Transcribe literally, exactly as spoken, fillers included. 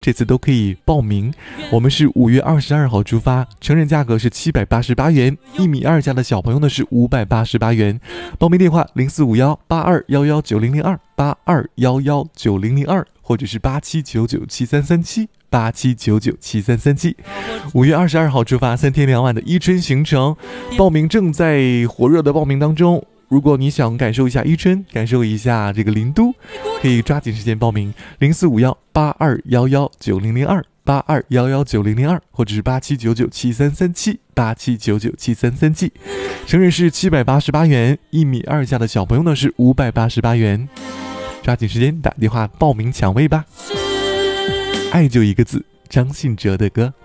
这次都可以报名。我们是五月二十二号出发，成人价格是七百八十八元，一米二以下的小朋友呢是五百八十八元。报名电话零四五幺八二幺幺九零零二八二幺幺九零零二，或者是八七九九七三三七八七九九七三三七。五月二十二号出发，三天两晚的伊春行程，报名正在火热的报名当中。如果你想感受一下伊春，感受一下这个林都，可以抓紧时间报名零四五幺八二幺幺九零零二八二幺幺九零零二，或者是八七九九七三三七八七九九七三三七。成人是七百八十八元，一米二以下的小朋友呢是五百八十八元。抓紧时间打电话报名抢位吧。爱就一个字，张信哲的歌。